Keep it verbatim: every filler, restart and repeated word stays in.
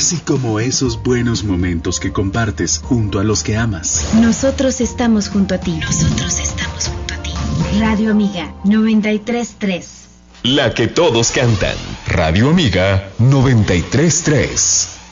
así como esos buenos momentos que compartes junto a los que amas. Nosotros estamos junto a ti. Nosotros estamos junto a ti. Radio Amiga noventa y tres punto tres. La que todos cantan. Radio Amiga noventa y tres punto tres.